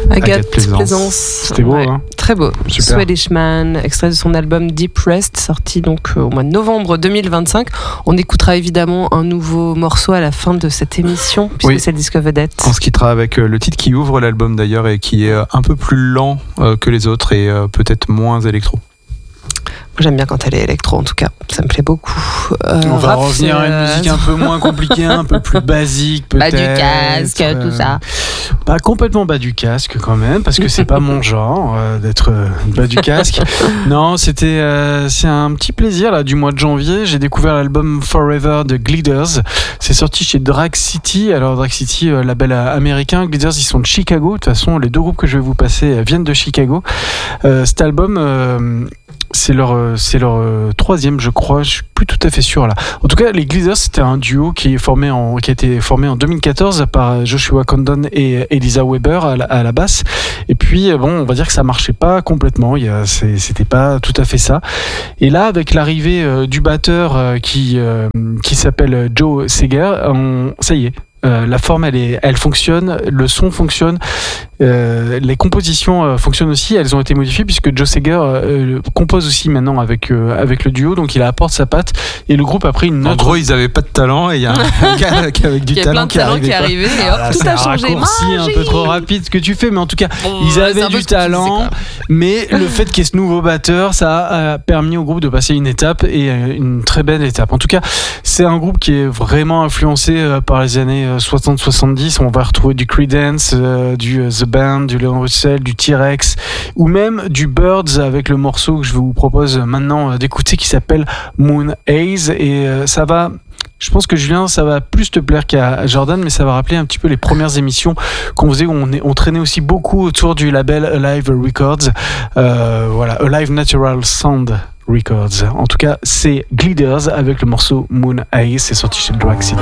Agathe Plaisance. C'était beau, hein. Très beau. Super. Swedish Man, extrait de son album Deep Rest, sorti donc au mois de novembre 2025. On écoutera évidemment un nouveau morceau à la fin de cette émission, puisque c'est le disque vedette. On se quittera avec le titre qui ouvre l'album d'ailleurs et qui est un peu plus lent que les autres et peut-être moins électro. J'aime bien quand elle est électro, en tout cas. Ça me plaît beaucoup. On va revenir à une musique un peu moins compliquée, un peu plus basique, peut-être. Bas du casque, tout ça. Pas complètement bas du casque, quand même, parce que c'est pas mon genre d'être bas du casque. Non, c'est un petit plaisir, là, du mois de janvier. J'ai découvert l'album Forever de Gliders. C'est sorti chez Drag City. Alors, Drag City, label américain. Gliders, ils sont de Chicago. De toute façon, les deux groupes que je vais vous passer viennent de Chicago. Cet album... c'est leur troisième, je crois. Je suis plus tout à fait sûr là. En tout cas, les Gliders, c'était un duo qui a été formé en 2014 par Joshua Condon et Elisa Weber à la basse. Et puis, on va dire que ça marchait pas complètement. C'était pas tout à fait ça. Et là, avec l'arrivée du batteur qui s'appelle Joe Seger, ça y est. La forme elle fonctionne, le son fonctionne, les compositions fonctionnent aussi, elles ont été modifiées puisque Joe Seger compose aussi maintenant avec le duo, donc il apporte sa patte et le groupe a pris une autre... En gros, ils avaient pas de talent et il y a un gars avec du talent qui est arrivé et hop, tout a changé. C'est un raccourci un peu trop rapide ce que tu fais, mais en tout cas ils avaient du talent, mais le fait qu'il y ait ce nouveau batteur, ça a permis au groupe de passer une étape et une très belle étape. En tout cas, c'est un groupe qui est vraiment influencé par les années 60-70, on va retrouver du Creedence, du The Band, du Leon Russell, du T-Rex ou même du Birds avec le morceau que je vous propose maintenant d'écouter qui s'appelle Moon Haze et ça va... Je pense que Julien, ça va plus te plaire qu'à Jordan, mais ça va rappeler un petit peu les premières émissions qu'on faisait où on traînait aussi beaucoup autour du label Alive Records, Alive Natural Sound Records. En tout cas, c'est Gliders avec le morceau Moon Haze, c'est sorti chez Drag City.